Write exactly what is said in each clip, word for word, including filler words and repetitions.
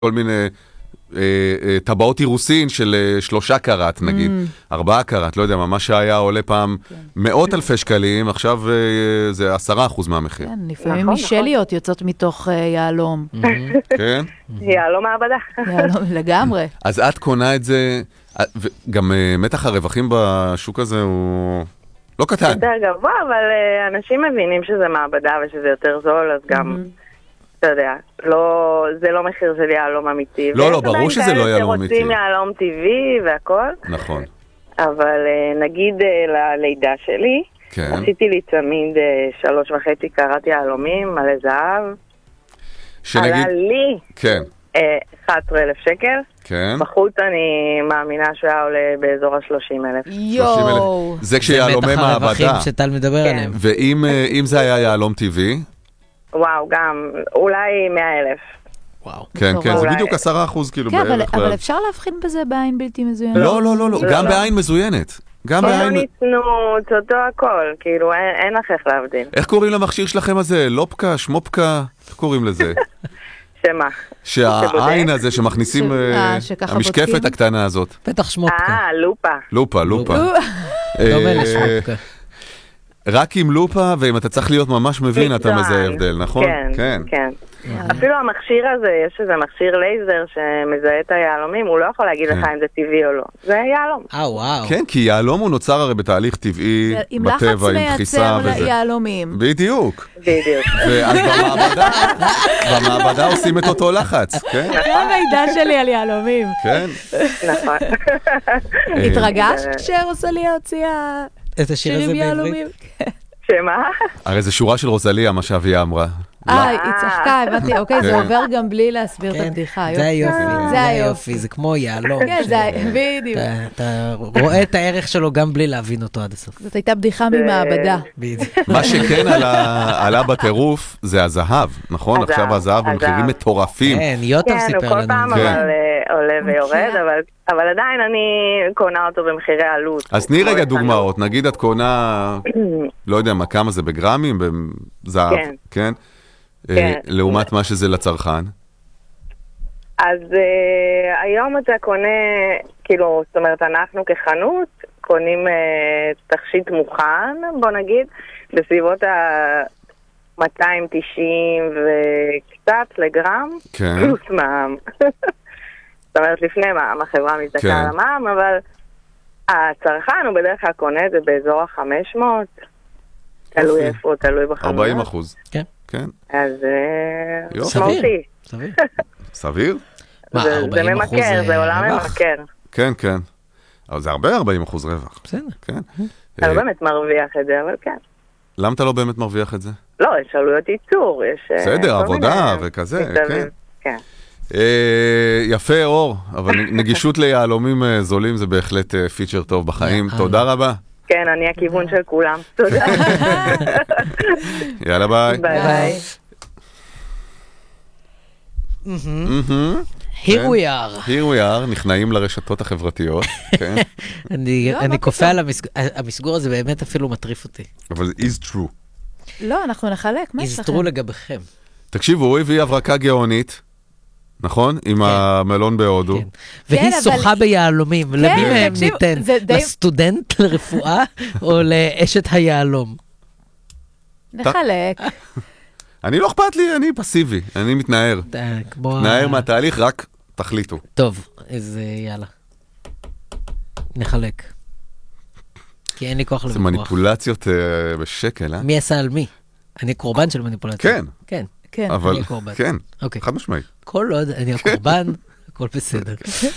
כל מיני טבעות אירוסין של שלושה קראט, נגיד, ארבעה קראט, לא יודע מה, מה שהיה עולה פעם מאות אלפי שקלים, עכשיו זה עשרה אחוז מהמחיר. כן, לפעמים מישליות יוצאות מתוך יעלום. כן? יעלום מעבדה. יעלום, לגמרי. אז את קונה את זה, גם מתח הרווחים בשוק הזה הוא לא קטן. יותר גבוה, אבל אנשים מבינים שזה מעבדה ושזה יותר זול, אז גם... אתה יודע, לא, זה לא מחיר של יעלום אמיתי. לא, לא, ברור שזה לא יעלום אמיתי. שרוצים יעלום טבעי והכל. נכון. אבל נגיד ללידה שלי, כן. עשיתי לי צמיד שלוש וחצי קראט יעלומים, מלא זהב. שנגיד... עלה לי כן. אחד עשר אלף שקל. כן. בחוץ אני מאמינה שהיה עולה באזור ה-שלושים אלף. יואו. זה כשיעלומי מעבדה. זה מתח הרווחים שטל מדבר עליהם. ואם זה היה יעלום טבעי? וואו, גם, אולי מאה אלף. וואו. כן, כן, זה בדיוק עשרה אחוז כאילו כן, בערך. אבל אפשר להבחין בזה בעין בלתי מזוינת. לא, לא, לא, גם בעין מזוינת. גם בעין... לא ניתנות, אותו הכל, כאילו אין לך איך להבדיל. איך קוראים למכשיר שלכם הזה? לופקה, שמופקה? איך קוראים לזה? שמה? שהעין הזה שמכניסים, המשקפת הקטנה הזאת. בטח שמופקה. אה, לופה. לופה, לופה. דומה לשמופקה. רק עם לופה, ואם אתה צריך להיות ממש מבין, אתה מזהה הבדל, נכון? כן, כן. אפילו המכשיר הזה, יש איזה מכשיר לייזר שמזהה את היעלומים, הוא לא יכול להגיד לך אם זה טבעי או לא. זה יעלום. אה, וואו. כן, כי יעלום הוא נוצר הרי בתהליך טבעי, בטבע, עם דחיסה וזה. עם לחץ מייצר יעלומים. בדיוק. בדיוק. ואז במעבדה, במעבדה עושים את אותו לחץ, כן? זה המידע שלי על יעלומים. כן. נכון. התרגשת כשרוסליה הוציאה את השיר הזה בעברית? שמה? הרי זה שורה של רוזליה, מה שאביה אמרה. אה, היא צחקה, הבנתי, אוקיי, זה עובר גם בלי להסביר את הבדיחה. זה היופי, זה היופי, זה כמו יעלום. כן, זה בדיוק. אתה רואה את הערך שלו גם בלי להבין אותו עד הסוף. זאת הייתה בדיחה ממעבדה. מה שכן עלה בטירוף זה הזהב, נכון? עכשיו הזהב במחירים מטורפים. כן, יוטב סיפר לנו. כן, הוא כל פעם עולה ויורד, אבל עדיין אני קונה אותו במחירי עלות. אז תני רגע דוגמאות, נגיד את קונה, לא יודע מה, כמה זה בגרמים, בזהב, כן? לעומת מה שזה לצרכן? אז היום אתה קונה, כאילו, זאת אומרת, אנחנו כחנות קונים תכשיט מוכן, בוא נגיד, בסביבות ה-מאתיים תשעים וקצת לגרם, פלוס מע"מ. זאת אומרת, לפני מע"מ, החברה מזדכה על המע"מ, אבל הצרכן הוא בדרך כלל קונה את זה באזור ה-חמש מאות, תלוי איפה, תלוי בחמש מאות. ארבעים אחוז. כן. כן. אז משמעותי. סביר. סביר? זה ממכר, זה עולם ממכר. כן, כן. אבל זה הרבה ארבעים אחוז רווח. בסדר. כן. אתה לא באמת מרוויח את זה, אבל כן. למה אתה לא באמת מרוויח את זה? לא, יש עלויות ייצור, יש... בסדר, עבודה וכזה, כן. כן. יפה, אור, אבל נגישות ליעלומים זולים זה בהחלט פיצ'ר טוב בחיים. תודה רבה. כן, אני הכיוון של כולם. תודה. יאללה, ביי. ביי ביי. Here we are. Here we are, נכנעים לרשתות החברתיות. אני קופא על המסגור הזה, באמת אפילו מטריף אותי. אבל זה is true. לא, אנחנו נחלק, מה יש לכם? is true לגביכם. תקשיבו, הוא הביא הברקה גאונית, נכון? עם המלון בהודו. והיא שוחה ביעלומים. למי מהם ניתן? לסטודנט לרפואה או לאשת היעלום? נחלק. אני לא אכפת לי, אני פסיבי, אני מתנער. מתנער מהתהליך, רק תחליטו. טוב, אז יאללה. נחלק. כי אין לי כוח לוויכוח. זה מניפולציות בשקל, אה? מי עשה על מי? אני קורבן של מניפולציות. כן. כן. כן. אבל, כן, חד משמעי. כל עוד אני הקורבן, הכל בסדר.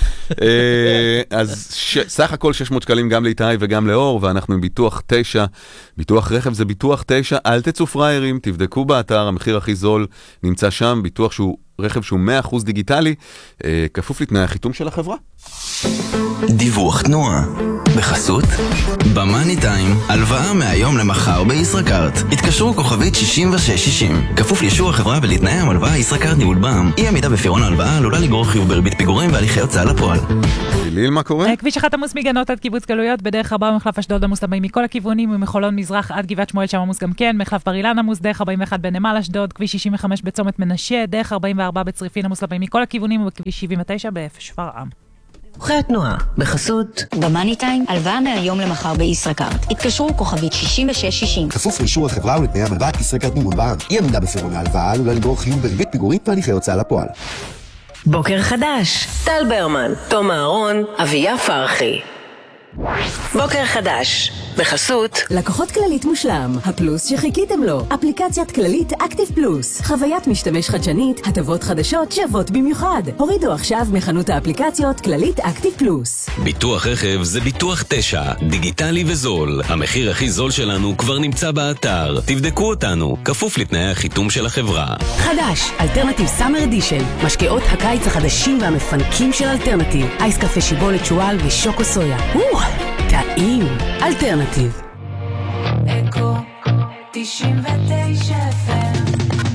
אז סך הכל שש מאות שקלים גם לאיתי וגם לאור, ואנחנו עם ביטוח תשע, ביטוח רכב זה ביטוח תשע, אל תצאו פריירים, תבדקו באתר, המחיר הכי זול נמצא שם, ביטוח שהוא רכב שהוא מאה אחוז דיגיטלי, כפוף לתנאי החיתום של החברה. דיווח תנועה בחסות במאני טיים, הלוואה מהיום למחר בישראכרט. התקשרו כוכבית שישים ושש שישים. כפוף לאישור החברה ולתנאי המלוואה ישראכרט ניהול בע"מ. אי עמידה בפירעון ההלוואה עלולה לגרור חיוב בריבית פיגורים והליכי הוצאה לפועל. לפועל. ליל, מה קורה? כביש אחת עמוס מגנות עד קיבוץ גלויות, בדרך ארבע במחלף אשדוד עמוס לבאים מכל הכיוונים, ומחולון מזרח עד גבעת שמואל שם עמוס גם כן, מחלף בר אילן עמוס, דרך ארבעים ואחת בנמל אשדוד, כביש שישים וחמש בצומת מנשה, דרך ארבעים וארבע בצריפין עמוס לבאים מכל הכיוונים, ובכביש שבעים ותשע בשפרעם. דיווחי התנועה, בחסות במאני טיים, הלוואה מהיום למחר בישראכרט. התקשרו כוכבית שישים ושש שישים. כפוף לאישור החברה ולתנאי המלווה, ישראכרט מימון בע"מ. אי עמידה בפירעון ההלוואה עלולה לגרור חיוב בריבית פיגורים והליכי הוצאה לפועל. בוקר חדש, טל ברמן, תום אהרון, אביה פרחי. בוקר חדש, בחסות לקוחות כללית מושלם, הפלוס שחיכיתם לו. אפליקציית כללית אקטיב פלוס, חוויית משתמש חדשנית, הטבות חדשות שוות במיוחד. הורידו עכשיו מחנות האפליקציות כללית אקטיב פלוס. ביטוח רכב זה ביטוח תשע, דיגיטלי וזול. המחיר הכי זול שלנו כבר נמצא באתר. תבדקו אותנו, כפוף לתנאי החיתום של החברה. חדש, אלטרנטיב סאמר אדישן, משקאות הקיץ החדשים והמפנקים של אלטרנטיב, אייס קפה שיבולת שואל ושוקו סויה. טעים, אלטרנטיב. אקו תשעים ותשע אף אם.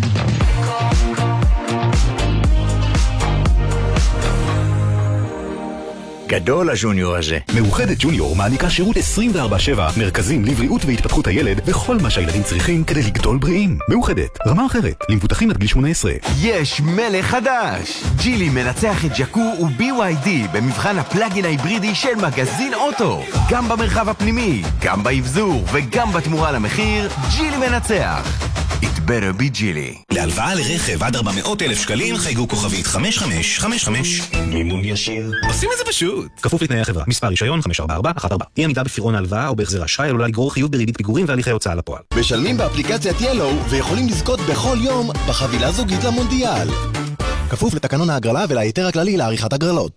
גדול הג'וניור הזה. מאוחדת ג'וניור מעניקה שירות עשרים וארבע שבע, מרכזים לבריאות והתפתחות הילד וכל מה שהילדים צריכים כדי לגדול בריאים. מאוחדת, רמה אחרת, למבוטחים עד גיל שמונה עשרה. יש מלך חדש! ג'ילי מנצח את ג'קו ו-בי וואי די במבחן הפלאגין ההיברידי של מגזין אוטו. גם במרחב הפנימי, גם באבזור וגם בתמורה למחיר, ג'ילי מנצח. It better be ג'ילי. להלוואה לרכב עד ארבע מאות אלף שקלים חייגו כוכבית חמש חמש חמש חמש. מימון ישיר. עושים את זה פשוט. כפוף לתנאי החברה. מספר רישיון חמש ארבע ארבע אחת ארבע. אי עמידה בפירעון ההלוואה או בהחזר אשראי עלולה לגרור חיוב בריבית פיגורים והליכי הוצאה לפועל. משלמים באפליקציית ילו ויכולים לזכות בכל יום בחבילה זוגית למונדיאל. כפוף לתקנון ההגרלה ולהיתר הכללי לעריכת הגרלות.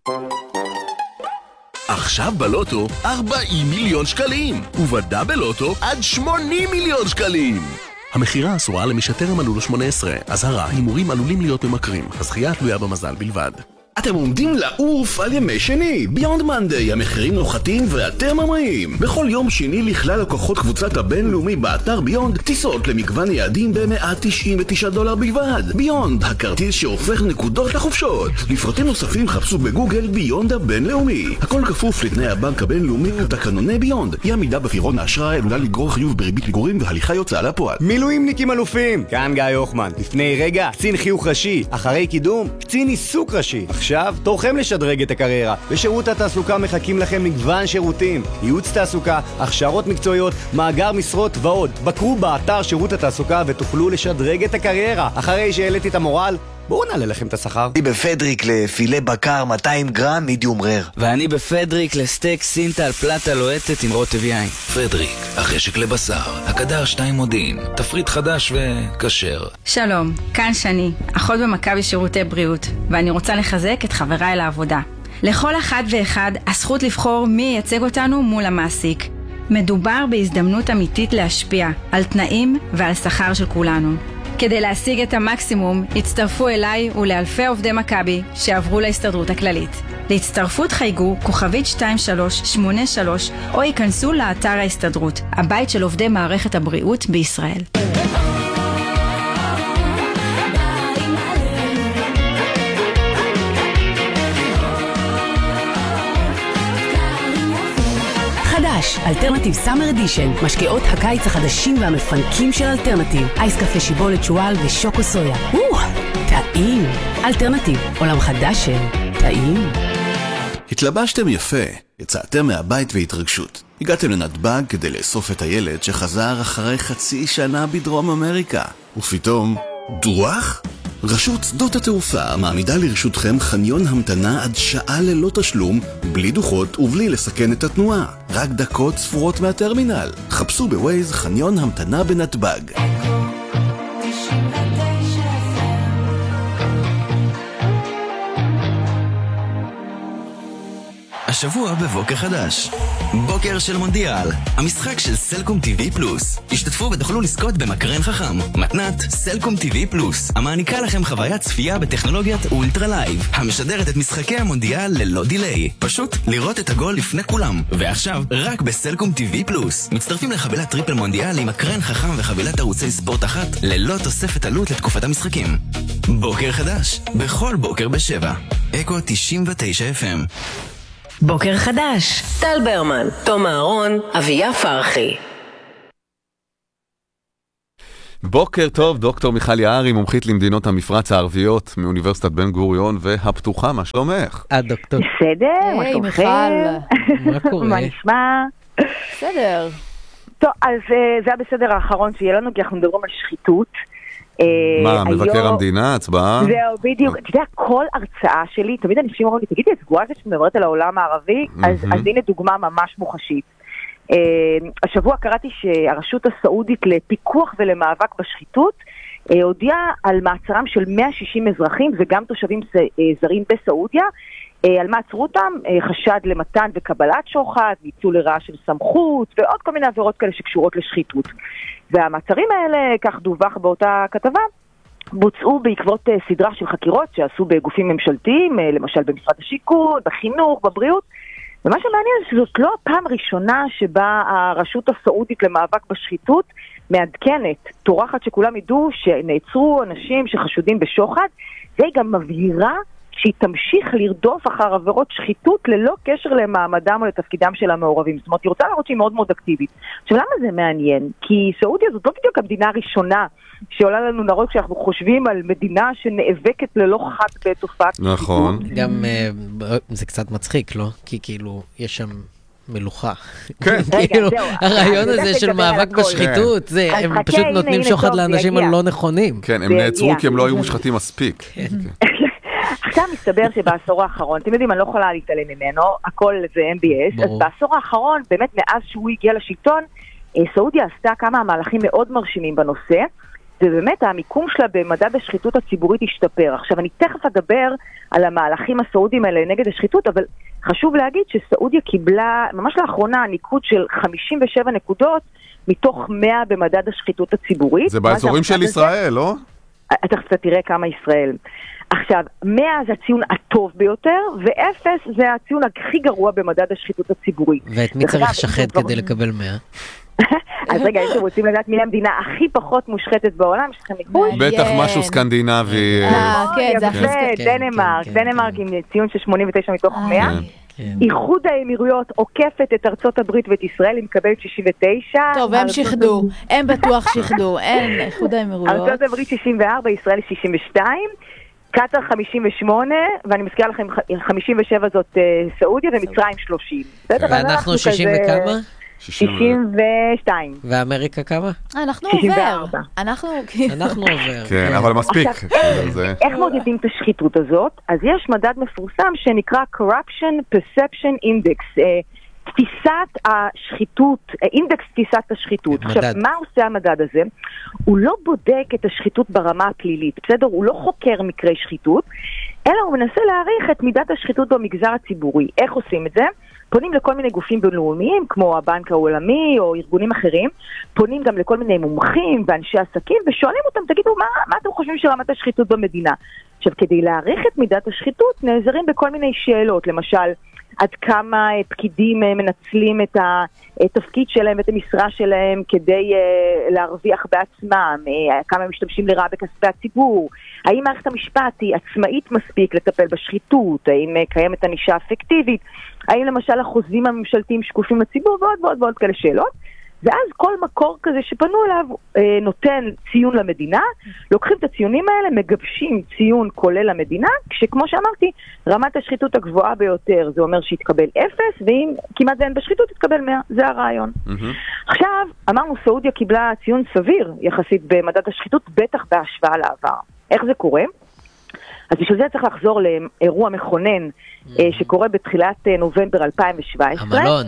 עכשיו בלוטו ארבעים מיליון שקלים, ובדאבל לוטו עד שמונים מיליון שקלים. המחירה אסורה למי שטרם מלאו לו שמונה עשרה. אזהרה, הימורים עלולים להיות ממכרים. הזכייה תלויה במזל בלבד. אתם עומדים לעוף על ימי שני, ביונד מנדי, המחירים נוחתים ואתם ממריאים. בכל יום שני לכלל לקוחות קבוצת הבינלאומי באתר ביונד, טיסות למגוון יעדים ב-מאה תשעים ותשעה דולר בלבד. ביונד, הכרטיס שהופך נקודות לחופשות. לפרטים נוספים חפשו בגוגל ביונד הבינלאומי. הכל כפוף לתנאי הבנק הבינלאומי ותקנוני ביונד. אי עמידה בפירעון האשראי עלולה לגרור חיוב בריבית פיגורים והליכי הוצאה לפועל. מילואימניקים אלופים, כאן גיא הוחמן. לפני רגע, קצין חיוך ראשי, אחרי קידום, קצין עיסוק ראשי. עכשיו, תורכם לשדרג את הקריירה. בשירות התעסוקה מחכים לכם מגוון שירותים, ייעוץ תעסוקה, הכשרות מקצועיות, מאגר משרות ועוד. בקרו באתר שירות התעסוקה ותוכלו לשדרג את הקריירה. אחרי שהעליתי את המורל, בואו נעלה לכם את השכר. אני בפדריק לפילה בקר מאתיים גרם מידיום רר. ואני בפדריק לסטייק סינטל פלטה לוהטת עם רוטב יין. פדריק, החשק לבשר, הקדר שתיים מודיעין, תפריט חדש וכשר. שלום, כאן שני, אחות במכבי שירותי בריאות, ואני רוצה לחזק את חבריי לעבודה. לכל אחד ואחד הזכות לבחור מי ייצג אותנו מול המעסיק. מדובר בהזדמנות אמיתית להשפיע על תנאים ועל שכר של כולנו. כדי להשיג את המקסימום, הצטרפו אליי ולאלפי עובדי מכבי שעברו להסתדרות הכללית. להצטרפות חייגו כוכבית שתיים שלוש שמונה שלוש או ייכנסו לאתר ההסתדרות, הבית של עובדי מערכת הבריאות בישראל. חדש, אלטרנטיב סאמר אדישן, משקאות הקיץ החדשים והמפנקים של אלטרנטיב, אייס קפה שיבולת שואל ושוקו סויה. טעים, אלטרנטיב, עולם חדש של טעים. התלבשתם יפה, יצאתם מהבית והתרגשות. הגעתם לנתב"ג כדי לאסוף את הילד שחזר אחרי חצי שנה בדרום אמריקה. ופתאום, דוח? רשות שדות התעופה מעמידה לרשותכם חניון המתנה עד שעה ללא תשלום, בלי דוחות ובלי לסכן את התנועה. רק דקות ספורות מהטרמינל. חפשו בווייז חניון המתנה בנתב"ג. השבוע בבוקר חדש. בוקר של מונדיאל, המשחק של סלקום טיווי פלוס. השתתפו ותוכלו לזכות במקרן חכם. מתנת סלקום טיווי פלוס, המעניקה לכם חוויית צפייה בטכנולוגיית אולטרה לייב, המשדרת את משחקי המונדיאל ללא דיליי. פשוט לראות את הגול לפני כולם. ועכשיו, רק בסלקום טיווי פלוס. מצטרפים לחבילת טריפל מונדיאל עם מקרן חכם וחבילת ערוצי ספורט אחת, ללא תוספת עלות לתקופת המשחקים. בוקר חדש, בכל בוקר בשבע. אקו תשעים ותשע אף אם. בוקר חדש, טל ברמן, תום אהרון, אביה פרחי. בוקר טוב, דוקטור מיכל יערי, מומחית למדינות המפרץ הערביות מאוניברסיטת בן גוריון והפתוחה, מה שלומך? אה, דוקטור. בסדר, מה שלומכם? מה קורה? מה נשמע? בסדר. טוב, אז זה היה בסדר האחרון שיהיה לנו, כי אנחנו מדברים על שחיתות. מה, מבקר המדינה, הצבעה? זהו, בדיוק. אתה יודע, כל הרצאה שלי, תמיד אנשים אומרים לי, תגידי, את סגורה שאת מדברת על העולם הערבי? אז הנה דוגמה ממש מוחשית. השבוע קראתי שהרשות הסעודית לפיקוח ולמאבק בשחיתות הודיעה על מעצרם של מאה ושישים אזרחים וגם תושבים זרים בסעודיה. על מה עצרו אותם? חשד למתן וקבלת שוחד, ניצול לרעה של סמכות ועוד כל מיני עבירות כאלה שקשורות לשחיתות. והמעצרים האלה, כך דווח באותה כתבה, בוצעו בעקבות סדרה של חקירות שעשו בגופים ממשלתיים, למשל במשרד השיכון, בחינוך, בבריאות. ומה שמעניין זה שזאת לא הפעם ראשונה שבה הרשות הסעודית למאבק בשחיתות מעדכנת, טורחת שכולם ידעו שנעצרו אנשים שחשודים בשוחד, והיא גם מבהירה שהיא תמשיך לרדוף אחר עבירות שחיתות ללא קשר למעמדם או לתפקידם של המעורבים. זאת אומרת, היא רוצה להראות שהיא מאוד מאוד אקטיבית. עכשיו, למה זה מעניין? כי סעודיה זאת לא בדיוק המדינה הראשונה שעולה לנו נראות כשאנחנו חושבים על מדינה שנאבקת ללא חת בתופעת שחיתות. נכון. גם זה קצת מצחיק, לא? כי כאילו, יש שם מלוכה. כן. כאילו, הרעיון הזה של מאבק בשחיתות, הם פשוט נותנים שוחד לאנשים הלא נכונים. כן, הם נעצרו כי הם לא היו מושחתים מספיק. עכשיו מסתבר שבעשור האחרון, אתם יודעים, אני לא יכולה להתעלם ממנו, הכל זה אם בי אס, אז בעשור האחרון, באמת מאז שהוא הגיע לשלטון, סעודיה עשתה כמה מהלכים מאוד מרשימים בנושא, ובאמת המיקום שלה במדד השחיתות הציבורית השתפר. עכשיו אני תכף אדבר על המהלכים הסעודיים האלה נגד השחיתות, אבל חשוב להגיד שסעודיה קיבלה, ממש לאחרונה, ניקוד של חמישים ושבע נקודות, מתוך מאה במדד השחיתות הציבורית. זה באזורים של ישראל, לא? תכף אתה תראה כמה ישראל. עכשיו, מאה זה הציון הטוב ביותר, ואפס זה הציון הכי גרוע במדד השחיתות הציבורית. ואת מי צריך לשחט כדי לקבל מאה? אז רגע, אם אתם רוצים לדעת מי המדינה הכי פחות מושחתת בעולם, יש לכם ניחוש? בטח משהו סקנדינבי. כן, זה הכי דנמרק, דנמרק עם ציון של שמונים ותשע מתוך מאה. איחוד האמירויות עוקפת את ארצות הברית ואת ישראל, היא מקבלת שישים ותשע. טוב, הם שיחדו, הם בטוח שיחדו, אין איחוד האמירויות. ארצות הברית שישים וארבע, ישראל שישים ושתיים. קטר חמישים ושמונה, ואני מזכירה לכם, חמישים ושבע זאת סעודיה, ומצרים שלושים. ואנחנו שישים וכמה? שישים ושתיים. ואמריקה כמה? אנחנו עובר. אנחנו עובר. כן, אבל מספיק. איך מודדים את השחיתות הזאת? אז יש מדד מפורסם שנקרא Corruption Perception Index, תפיסת השחיתות, אינדקס תפיסת השחיתות. עכשיו, מה עושה המדד הזה? הוא לא בודק את השחיתות ברמה הפלילית, בסדר? הוא לא חוקר מקרי שחיתות, אלא הוא מנסה להעריך את מידת השחיתות במגזר הציבורי. איך עושים את זה? פונים לכל מיני גופים בינלאומיים, כמו הבנק העולמי או ארגונים אחרים, פונים גם לכל מיני מומחים ואנשי עסקים, ושואלים אותם, תגידו, מה, מה אתם חושבים שרמת השחיתות במדינה? עכשיו, כדי להעריך את מידת השחיתות, נעזרים בכל מיני שאלות, למשל, עד כמה פקידים מנצלים את התפקיד שלהם, את המשרה שלהם, כדי להרוויח בעצמם, כמה משתמשים לרעה בכספי הציבור, האם מערכת המשפט היא עצמאית מספיק לטפל בשחיתות, האם קיימת ענישה אפקטיבית, האם למשל החוזים הממשלתיים שקופים לציבור, ועוד ועוד ועוד כאלה שאלות. ואז כל מקור כזה שפנו אליו אה, נותן ציון למדינה, לוקחים את הציונים האלה, מגבשים ציון כולל למדינה, כשכמו שאמרתי, רמת השחיתות הגבוהה ביותר, זה אומר שהתקבל אפס, ואם כמעט זה אין בשחיתות, תתקבל מאה, זה הרעיון. Mm-hmm. עכשיו, אמרנו, סעודיה קיבלה ציון סביר יחסית במדד השחיתות, בטח בהשוואה לעבר. איך זה קורה? אז בשביל זה צריך לחזור לאירוע מכונן, mm-hmm. אה, שקורה בתחילת אה, נובמבר אלפיים שבע עשרה. המלון.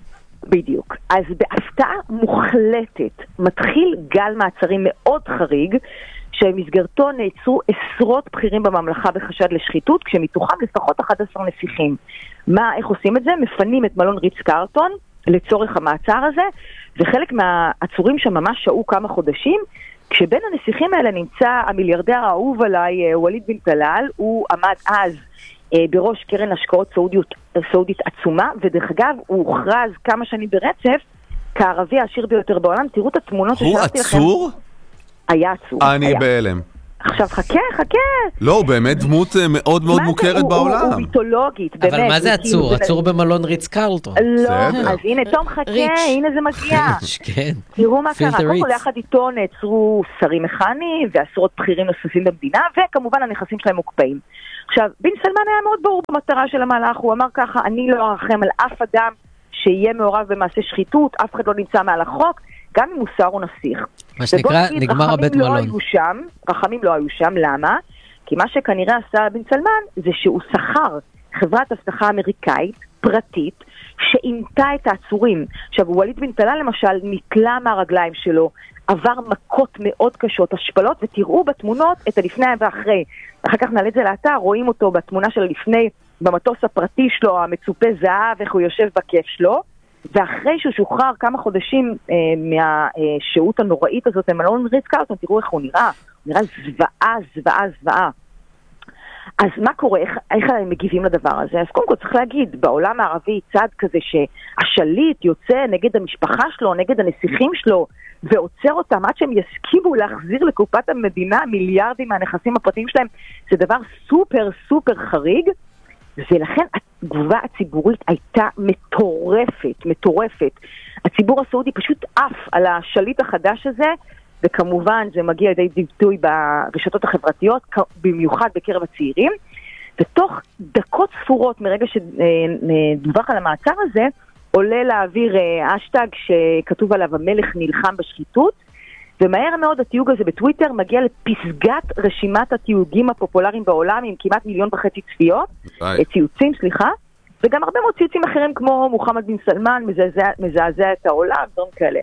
בדיוק. אז בהפתעה מוחלטת מתחיל גל מעצרים מאוד חריג, שבמסגרתו נעצרו עשרות בכירים בממלכה בחשד לשחיתות, כשמתוכם לפחות אחד עשר נסיכים. מה, איך עושים את זה? מפנים את מלון ריץ קרטון לצורך המעצר הזה, וחלק מהעצורים שם ממש שהו כמה חודשים, כשבין הנסיכים האלה נמצא המיליארדר האהוב עליי, ווליד בן טלאל, הוא עמד אז בראש קרן השקעות סעודיות, סעודית עצומה, ודרך אגב הוא הוכרז כמה שנים ברצף כערבי העשיר ביותר בעולם. תראו את התמונות הוא עצור? היה עצור. אני בהלם. עכשיו, חכה, חכה. לא, הוא באמת דמות מאוד מאוד מוכרת בעולם. הוא מיתולוגית, באמת. אבל מה זה עצור? עצור במלון ריץ קרלטון. לא, אז הנה, תום חכה, הנה זה מגיע. תראו מה קרה, קודם כל יחד איתו נעצרו שרים מכניים ועשרות בכירים נוספים במדינה, וכמובן הנכסים שלהם מוקפאים. עכשיו, בן סלמן היה מאוד ברור במטרה של המהלך, הוא אמר ככה, אני לא ארחם על אף אדם שיהיה מעורב במעשה שחיתות, אף אחד לא נמצא מעל החוק, גם אם הוא שר או נסיך. מה שנקרא, נגמר הבית מלון. לא שם, רחמים לא היו שם, למה? כי מה שכנראה עשה בן סלמן זה שהוא שכר חברת הבטחה אמריקאית, פרטית, שאימתה את העצורים. עכשיו, ווליד בן טלאל למשל נתלה מהרגליים שלו, עבר מכות מאוד קשות, השפלות, ותראו בתמונות את הלפני ואחרי. אחר כך נעלה את זה לאתר, רואים אותו בתמונה של הלפני, במטוס הפרטי שלו, המצופה זהב, איך הוא יושב בכיף שלו, ואחרי שהוא שוחרר כמה חודשים אה, מהשהות הנוראית הזאת, במלון ריץ קרלטון, תראו איך הוא נראה, הוא נראה זוועה, זוועה, זוועה. אז מה קורה? איך, איך הם מגיבים לדבר הזה? אז קודם כל צריך להגיד, בעולם הערבי צד כזה שהשליט יוצא נגד המשפחה שלו, נגד הנסיכים שלו, ועוצר אותם עד שהם יסכימו להחזיר לקופת המדינה מיליארדים מהנכסים הפרטיים שלהם, זה דבר סופר סופר חריג, ולכן התגובה הציבורית הייתה מטורפת, מטורפת. הציבור הסעודי פשוט עף על השליט החדש הזה, וכמובן זה מגיע לידי ביטוי ברשתות החברתיות, במיוחד בקרב הצעירים, ותוך דקות ספורות מרגע שדווח על המעצר הזה, עולה להעביר אשטג שכתוב עליו המלך נלחם בשחיתות, ומהר מאוד התיוג הזה בטוויטר מגיע לפסגת רשימת התיוגים הפופולריים בעולם, עם כמעט מיליון וחצי צפיות, ציוצים, סליחה, וגם הרבה מאוד ציוצים אחרים כמו מוחמד בן סלמן, מזעזע, מזעזע את העולם, דברים כאלה.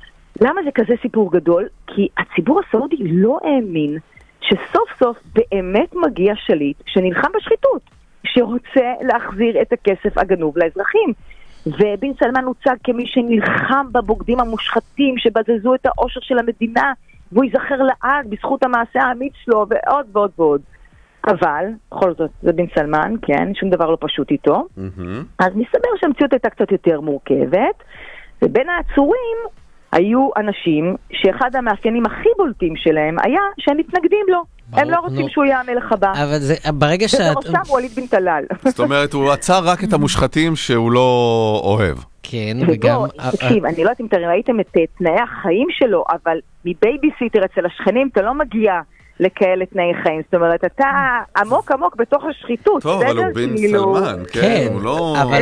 למה זה כזה סיפור גדול? כי הציבור הסעודי לא האמין שסוף סוף באמת מגיע שליט שנלחם בשחיתות, שרוצה להחזיר את הכסף הגנוב לאזרחים. ובן סלמן הוצג כמי שנלחם בבוגדים המושחתים שבזזו את האושר של המדינה, והוא ייזכר לעד בזכות המעשה האמיץ שלו ועוד ועוד ועוד. אבל, בכל זאת, זה בן סלמן, כן, שום דבר לא פשוט איתו. Mm-hmm. אז מסתבר שהמציאות הייתה קצת יותר מורכבת, ובין העצורים היו אנשים שאחד המאפיינים הכי בולטים שלהם היה שהם מתנגדים לו. ברור, הם לא רוצים נו. שהוא יהיה המלך הבא. אבל זה, ברגע שאת... ובראשם ווליד בן טלאל. זאת אומרת, הוא עצר רק את המושחתים שהוא לא אוהב. כן, וגם... תקשיב, אני לא יודעת אם אתם ראיתם את תנאי החיים שלו, אבל מבייביסיטר אצל השכנים אתה לא מגיע לכאלה תנאי חיים. זאת אומרת, אתה עמוק עמוק בתוך השחיתות. טוב, אבל הוא בן סלמן, כן, הוא לא... אבל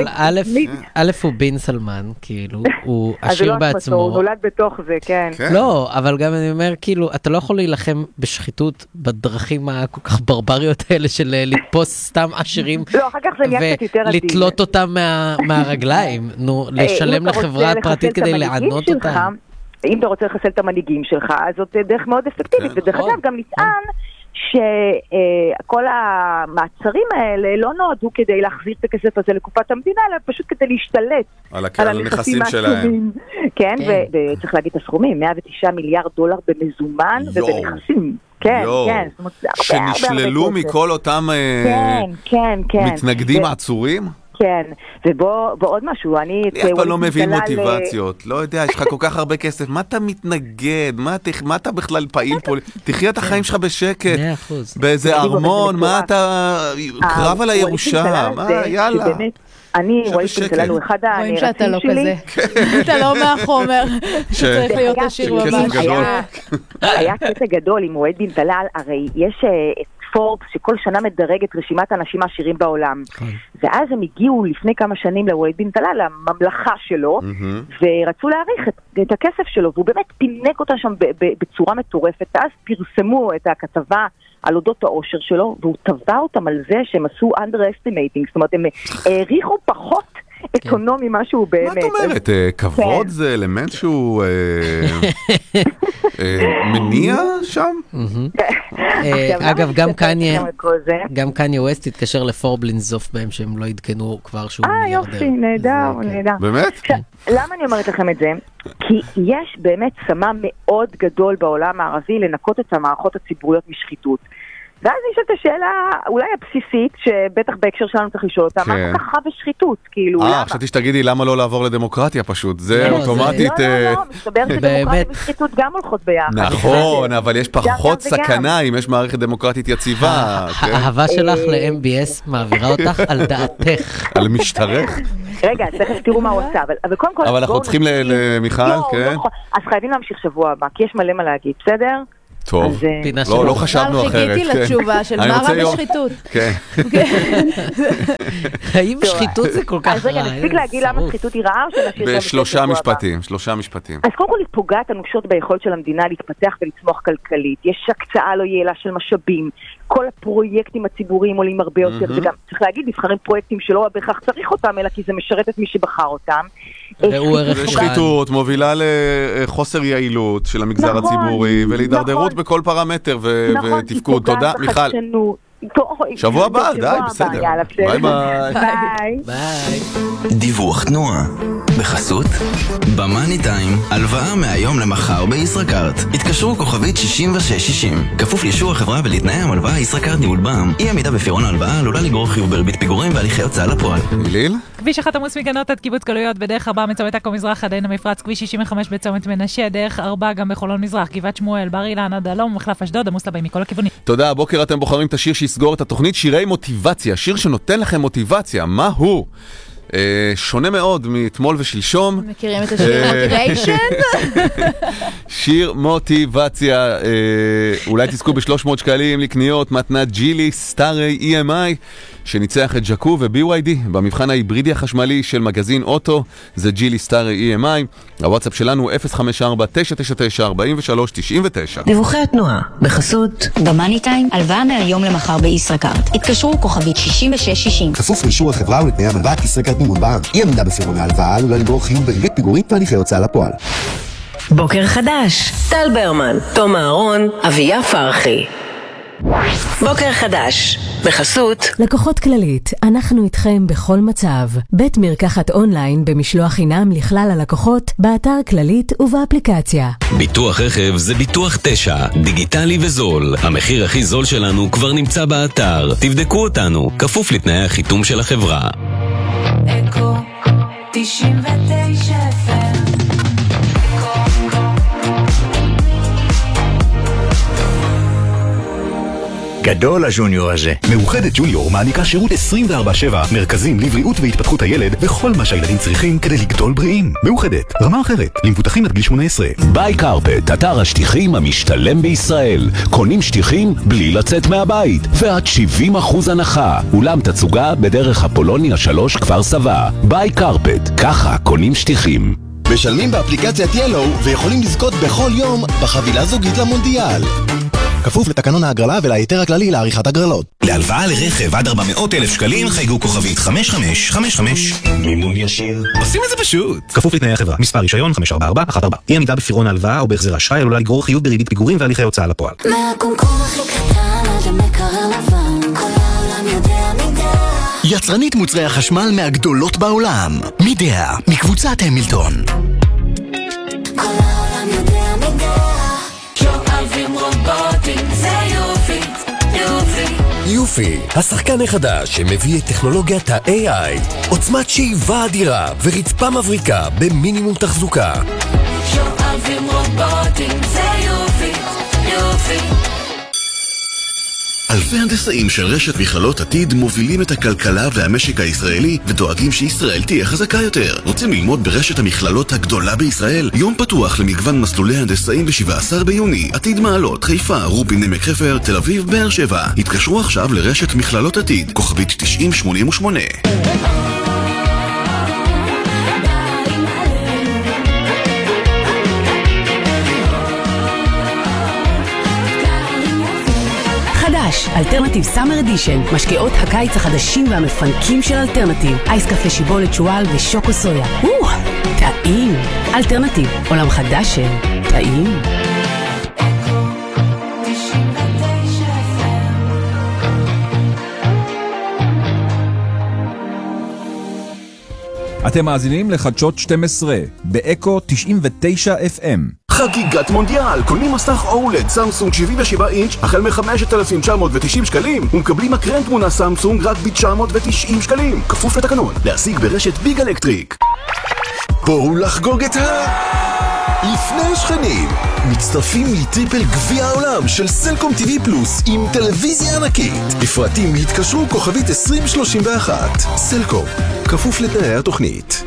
א' הוא בן סלמן, כאילו, הוא עשיר בעצמו. הוא נולד בתוך זה, כן. לא, אבל גם אני אומר, כאילו, אתה לא יכול להילחם בשחיתות בדרכים הכל כך ברבריות האלה של לתפוס סתם עשירים ולתלות אותם מהרגליים. נו, לשלם לחברה פרטית כדי לענות אותם. אם אתה רוצה לחסל את המנהיגים שלך, אז זאת דרך מאוד אפקטיבית. ודרך אגב, גם נטען שכל המעצרים האלה לא נועדו כדי להחזיר את הכסף הזה לקופת המדינה, אלא פשוט כדי להשתלט על הנכסים שלהם. כן, וצריך להגיד את הסכומים, מאה ותשעה מיליארד דולר במזומן ובנכסים. כן, כן. שנשללו מכל אותם מתנגדים עצורים? כן, ובוא עוד משהו, אני... לי אף פעם לא מבין מוטיבציות, לא יודע, יש לך כל כך הרבה כסף, מה אתה מתנגד? מה אתה בכלל פעיל פה? תחיה את החיים שלך בשקט, באיזה ארמון, מה אתה... קרב על הירושה, מה, יאללה. אני רואה שלנו אחד הנרצים שלי. אתה לא מהחומר, שצריך להיות עשיר ממש. היה קטע גדול עם ווליד בן טלאל, הרי יש פורבס שכל שנה מדרג את רשימת האנשים העשירים בעולם. ואז הם הגיעו לפני כמה שנים לווליד בן טלאל, לממלכה שלו, ורצו להעריך את הכסף שלו, והוא באמת פינק אותה שם בצורה מטורפת, אז פרסמו את הכתבה על אודות האושר שלו, והוא טבע אותם על זה שהם עשו underestimating, זאת אומרת, הם העריכו פחות אקונומי מה שהוא באמת. מה את אומרת? כבוד זה אלמנט שהוא מניע שם? אגב, גם קניה ווסט התקשר לפורב לנזוף בהם שהם לא עדכנו כבר שהוא מיליארדר. אה, יופי, נהדר, נהדר. באמת? למה אני אומרת לכם את זה? כי יש באמת סמה מאוד גדול בעולם הערבי לנקות את המערכות הציבוריות משחיתות. ואז יש את השאלה אולי הבסיסית, שבטח בהקשר שלנו צריך לשאול אותה, מה כל כך רע בשחיתות? כאילו, למה? אה, חשבתי שתגידי למה לא לעבור לדמוקרטיה פשוט, זה אוטומטית... לא, לא, לא, מסתבר שדמוקרטיה ושחיתות גם הולכות ביחד. נכון, אבל יש פחות סכנה אם יש מערכת דמוקרטית יציבה. האהבה שלך ל-אם בי אס מעבירה אותך על דעתך. על משתרך. רגע, תכף תראו מה הוא עושה, אבל קודם כל... אבל אנחנו צריכים למיכל, כן? אז חייבים להמשיך שבוע הבא, כי יש מלא מה להגיד, בסדר? טוב, לא, לא חשבנו אחרת. חיכיתי לתשובה של מה רע בשחיתות. כן. האם שחיתות זה כל כך רע? אז רגע, נספיק להגיד למה שחיתות היא רעה, או שנשאיר... בשלושה משפטים, שלושה משפטים. אז קודם כל היא פוגעת אנושות ביכולת של המדינה להתפתח ולצמוח כלכלית. יש הקצאה לא יעילה של משאבים. כל הפרויקטים הציבוריים עולים הרבה יותר, וגם צריך להגיד, נבחרים פרויקטים שלא בהכרח צריך אותם, אלא כי זה משרת את מי שבחר אותם. שחיתות מובילה לחוסר יעילות של המגזר הציבורי, ולהידרדרות בכל פרמטר ותפקוד. תודה, מיכל. שבוע הבא, די, בסדר. ביי ביי. ביי. דיווח תנועה. בחסות במאני טיים, הלוואה מהיום למחר בישראכרט. התקשרו כוכבית שישים ושש שישים. כפוף לאישור החברה ולתנאי המלוואה ישראכרט ניהול בע"מ. אי עמידה בפירעון ההלוואה עלולה לגרור חיוב בריבית פיגורים והליכי הוצאה לפועל. מיליל? כביש אחת עמוס מגנות עד קיבוץ גלויות, בדרך ארבע מצומת עכו מזרח עד עין המפרץ, כביש שישים וחמש בצומת מנשה, דרך ארבע גם בחולון מזרח, גבעת שמואל, בר אילן עד הלום, מחלף אשדוד, עמוס לבאים מכל הכיוונים. תודה, הבוקר אתם בוחרים את השיר שיסגור את התוכנית, שירי מוטיבציה, שיר שנותן לכם מוטיבציה. מה הוא? אה, שונה מאוד מאתמול ושלשום. מכירים את השיר מוטיביישן? שיר מוטיבציה, אה, אולי תזכו ב-שלוש מאות שקלים לקניות, מתנת ג'ילי סטארי אי אם איי, שניצח את ג'קו ו-בי וואי די במבחן ההיברידי החשמלי של מגזין אוטו, זה ג'ילי סטארי אי אם איי. הוואטסאפ שלנו אפס חמש ארבע תשע תשע תשע ארבע שלוש תשע תשע. דיווחי התנועה בחסות במאני טיים, הלוואה מהיום למחר בישראכרט. התקשרו כוכבית שישים ושש שישים. כפוף לאישור החברה ולתנאי המלוואת ישראכרט ניהול בע"מ. אי עמידה בפירעון ההלוואה עלולה לגרור חיוב בריבית פיגורים והליכי הוצאה לפועל. בוקר חדש, טל ברמן, תום אהרון, אביה פרחי. בוקר חדש, בחסות לקוחות כללית, אנחנו איתכם בכל מצב. בית מרקחת אונליין במשלוח חינם לכלל הלקוחות, באתר כללית ובאפליקציה. ביטוח רכב זה ביטוח תשע, דיגיטלי וזול. המחיר הכי זול שלנו כבר נמצא באתר. תבדקו אותנו, כפוף לתנאי החיתום של החברה. אקו תשעים ותשע אף אם. גדול הג'וניור הזה. מאוחדת ג'וניור מעניקה שירות עשרים וארבע שבע, מרכזים לבריאות והתפתחות הילד וכל מה שהילדים צריכים כדי לגדול בריאים. מאוחדת, רמה אחרת, למבוטחים עד גיל שמונה עשרה. ביי קרפט, אתר השטיחים המשתלם בישראל. קונים שטיחים בלי לצאת מהבית, ועד שבעים אחוז הנחה. אולם תצוגה בדרך אפולוניה שלוש כפר סבא. ביי קרפט, ככה קונים שטיחים. משלמים באפליקציית ילו ויכולים לזכות בכל יום בחבילה זוגית למונדיאל. כפוף לתקנון ההגרלה ולהיתר הכללי לעריכת הגרלות. להלוואה לרכב עד ארבע מאות אלף שקלים חייגו כוכבית חמש חמש חמש חמש. מימון ישיר. עושים את זה פשוט. כפוף לתנאי החברה. מספר רישיון חמש ארבע ארבע אחת ארבע. אי עמידה בפירעון ההלוואה או בהחזר אשראי עלולה לגרור חיוב בריבית פיגורים והליכי הוצאה לפועל. מהקומקום הכי קטן עד המקרר לבן, כל העולם יודע מידע. יצרנית מוצרי החשמל מהגדולות בעולם. מידע, מקבוצת המילטון. כל העולם יודע מידע. שואבים רובוטים, זה יופי, יופי. יופי, השחקן החדש שמביא את טכנולוגיית ה-איי איי, עוצמת שאיבה אדירה ורצפה מבריקה במינימום תחזוקה. שואבים רובוטים, זה יופי, יופי. אלפי הנדסאים של רשת מכללות עתיד מובילים את הכלכלה והמשק הישראלי ודואגים שישראל תהיה חזקה יותר. רוצים ללמוד ברשת המכללות הגדולה בישראל? יום פתוח למגוון מסלולי הנדסאים ב-שבעה עשר ביוני. עתיד מעלות, חיפה, רובין, עמק חפר, תל אביב, באר שבע. התקשרו עכשיו לרשת מכללות עתיד, כוכבית תשעים שמונים ושמונה. אלטרנטיב סאמר אדישן, משקאות הקיץ החדשים והמפנקים של אלטרנטיב, אייס קפה שיבולת שואל ושוקו סויה. או, טעים. אלטרנטיב, עולם חדש של טעים. אתם מאזינים לחדשות שתים עשרה, באקו תשעים ותשע אף אם. חגיגת מונדיאל, קונים מסך אולד סמסונג שבעים ושבעה אינץ' החל מ-חמשת אלפים תשע מאות ותשעים שקלים ומקבלים מקרן תמונה סמסונג רק ב-תשע מאות ותשעים שקלים, כפוף לתקנון, להשיג ברשת ביג אלקטריק. בואו לחגוג את ה... לפני שכנים מצטרפים לטריפל גביע העולם של סלקום טיווי פלוס עם טלוויזיה ענקית. לפרטים התקשרו כוכבית עשרים שלושים ואחת. סלקום, כפוף לתנאי התוכנית.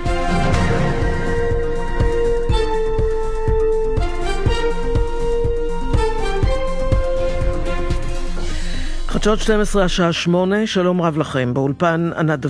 חדשות שתים עשרה השעה שמונה, שלום רב לכם, באולפן ענת